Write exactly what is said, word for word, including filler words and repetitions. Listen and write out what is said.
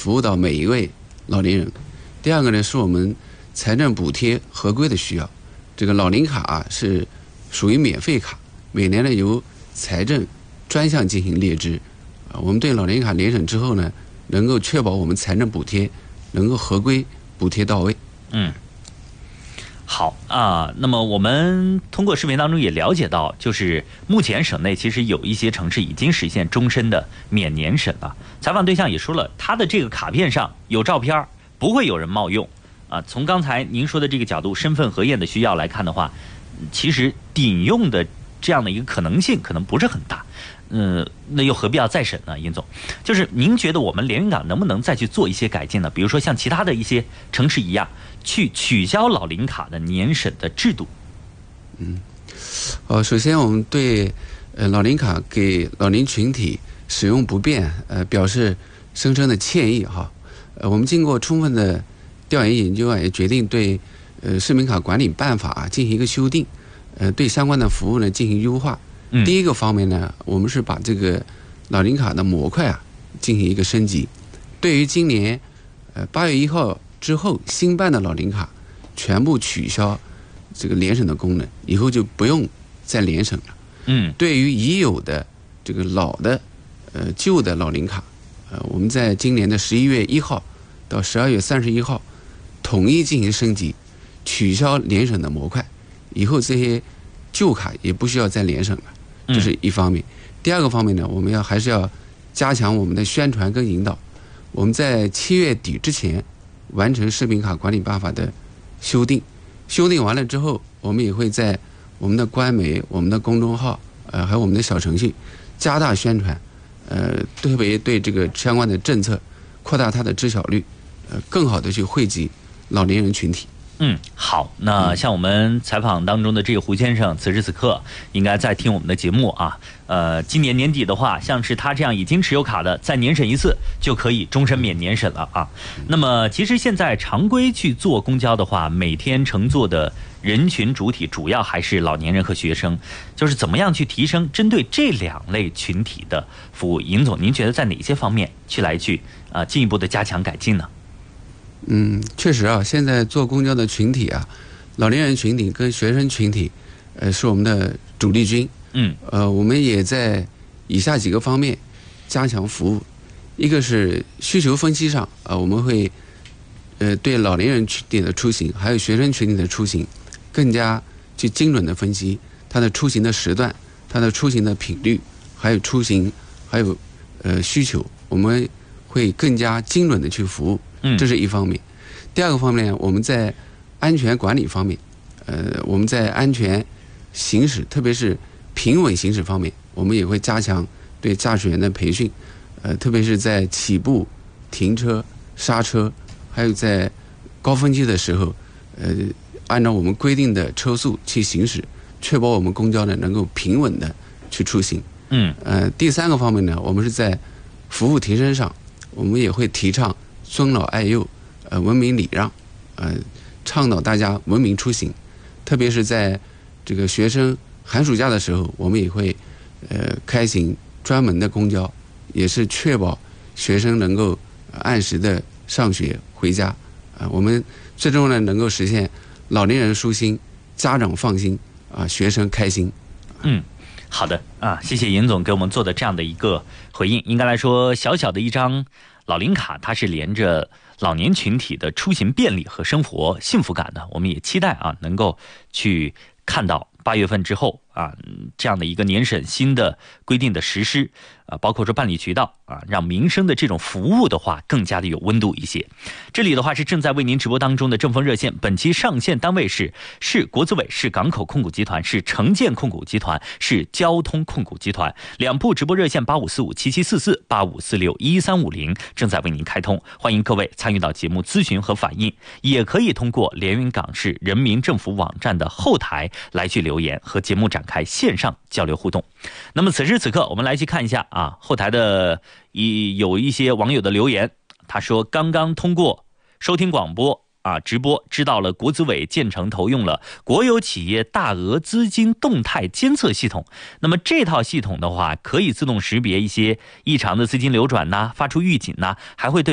服务到每一位老年人。第二个呢，是我们财政补贴合规的需要。这个老龄卡啊是属于免费卡，每年呢由财政专项进行列支。啊，我们对老龄卡联审之后呢，能够确保我们财政补贴能够合规补贴到位。 嗯。好啊，那么我们通过视频当中也了解到，就是目前省内其实有一些城市已经实现终身的免年审了。采访对象也说了，他的这个卡片上有照片，不会有人冒用啊。从刚才您说的这个角度，身份核验的需要来看的话，其实顶用的这样的一个可能性可能不是很大。嗯，那又何必要再审呢？殷总，就是您觉得我们连云港能不能再去做一些改进呢？比如说像其他的一些城市一样，去取消老龄卡的年审的制度。 嗯，呃，首先我们对呃老龄卡给老龄群体使用不便，呃，表示深深的歉意哈。呃，我们经过充分的调研研究啊，也决定对呃市民卡管理办法啊进行一个修订，呃，对相关的服务呢进行优化。第一个方面呢，我们是把这个老龄卡的模块啊进行一个升级。对于今年呃八月一号之后新办的老龄卡，全部取消这个联审的功能，以后就不用再联审了。 嗯， 对于已有的这个老的呃旧的老龄卡，呃，我们在今年的十一月一号到十二月三十一号统一进行升级，取消联审的模块，以后这些旧卡也不需要再联审了。这是一方面。第二个方面呢，我们要还是要加强我们的宣传跟引导。我们在七月底之前完成市民卡管理办法的修订，修订完了之后，我们也会在我们的官媒、我们的公众号，呃，还有我们的小程序加大宣传，呃，特别对这个相关的政策扩大它的知晓率，呃，更好的去惠及老年人群体。 嗯，好，那像我们采访当中的这个胡先生，此时此刻应该在听我们的节目啊。呃，今年年底的话，像是他这样已经持有卡的，再年审一次就可以终身免年审了啊。那么，其实现在常规去坐公交的话，每天乘坐的人群主体主要还是老年人和学生，就是怎么样去提升针对这两类群体的服务？尹总，您觉得在哪些方面去来去啊、呃、进一步的加强改进呢？ 嗯，确实啊，现在坐公交的群体啊，老年人群体跟学生群体，呃，是我们的主力军。 嗯， 呃，我们也在以下几个方面加强服务。一个是需求分析上啊、呃，我们会呃对老年人群体的出行，还有学生群体的出行，更加去精准的分析他的出行的时段、他的出行的频率，还有出行还有呃需求，我们会更加精准的去服务。这是一方面。第二个方面，我们在安全管理方面，呃，我们在安全行驶，特别是平稳行驶方面，我们也会加强对驾驶员的培训，呃，特别是在起步、停车、刹车，还有在高峰期的时候，呃，按照我们规定的车速去行驶，确保我们公交呢能够平稳的去出行。 嗯， 呃，第三个方面呢，我们是在服务提升上，我们也会提倡尊老爱幼，呃，文明礼让，呃，倡导大家文明出行。特别是在这个学生寒暑假的时候，我们也会呃开行专门的公交，也是确保学生能够按时的上学回家。啊、呃，我们最终呢能够实现老年人舒心，家长放心，啊、呃，学生开心。 嗯。好的啊，谢谢尹总给我们做的这样的一个回应。应该来说，小小的一张老龄卡，它是连着老年群体的出行便利和生活幸福感的。我们也期待啊，能够去看到八月份之后啊，这样的一个年审新的规定的实施啊，包括说办理渠道啊，让民生的这种服务的话更加的有温度一些。这里的话是正在为您直播当中的正风热线，本期上线单位是是国资委、是港口控股集团、是城建控股集团、是交通控股集团。两部直播热线八五四五七七四四、八五四六一三五零正在为您开通，欢迎各位参与到节目咨询和反映，也可以通过连云港市人民政府网站的后台来去留言和节目展开线上交流互动。那么此时此刻，我们来去看一下啊，后台的一有一些网友的留言，他说刚刚通过收听广播啊直播知道了国资委建成投用了国有企业大额资金动态监测系统。那么这套系统的话，可以自动识别一些异常的资金流转呐、发出预警呐，还会对